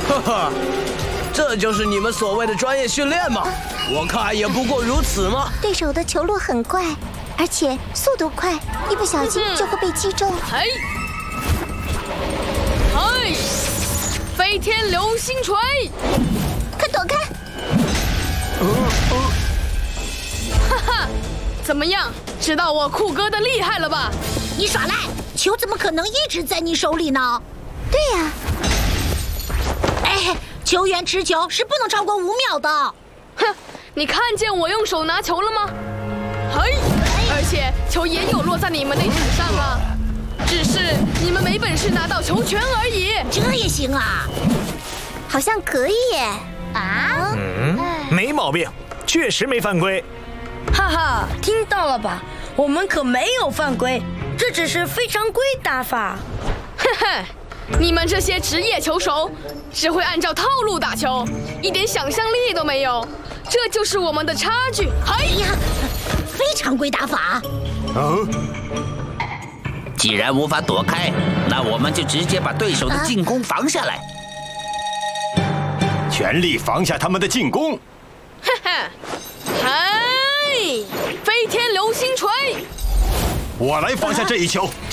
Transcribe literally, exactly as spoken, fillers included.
哈哈，这就是你们所谓的专业训练吗？我看也不过如此嘛。 对手的球路很怪，而且速度快，一不小心就会被击中。 嘿，嘿，飞天流星锤！ 快躲开！ 哈哈，怎么样？知道我酷哥的厉害了吧？ 你耍赖！球怎么可能一直在你手里呢？ 对呀、 啊。哎，球员持球是不能超过五秒的。 哼，你看见我用手拿球了吗？嘿，而且球也有落在你们内场上啊，只是你们没本事拿到球权而已。 这也行啊？ 好像可以耶。 啊？ 嗯，没毛病，确实没犯规。 哈哈，听到了吧？我们可没有犯规，这只是非常规打法。 哼哼，你们这些职业球手只会按照套路打球，一点想象力都没有，这就是我们的差距。 哎呀，非常规打法。 哦， 既然无法躲开，那我们就直接把对手的进攻防下来， 全力防下他们的进攻。 哼哼，嘿，飞天流星锤！ 我来防下这一球。